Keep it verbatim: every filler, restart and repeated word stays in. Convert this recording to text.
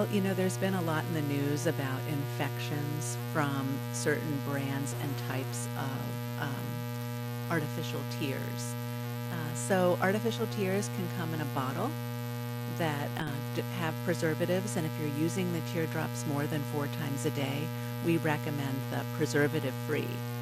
Well, you know, there's been a lot in the news about infections from certain brands and types of um, artificial tears. Uh, so, artificial tears can come in a bottle that uh, d- have preservatives, and if you're using the teardrops more than four times a day, we recommend the preservative free.